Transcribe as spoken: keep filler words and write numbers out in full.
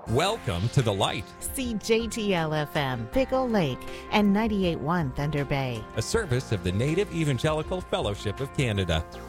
Welcome to the light, See J T L F M, Pickle Lake, and ninety-eight point one Thunder Bay. a service of the Native Evangelical Fellowship of Canada.